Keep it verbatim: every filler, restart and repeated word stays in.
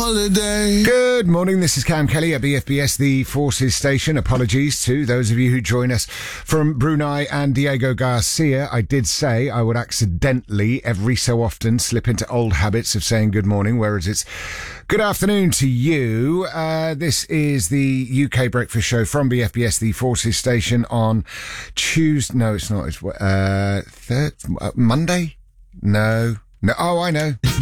holiday. Good morning, this is Cam Kelly at B F B S, the Forces Station. Apologies to those of you who join us from Brunei and Diego Garcia. I did say I would accidentally, every so often, slip into old habits of saying good morning, whereas it's good afternoon to you. Uh, this is the U K Breakfast Show from B F B S, the Forces Station, on Tuesday. No, it's not. It's uh, third, uh, Monday? No. No. Oh, I know.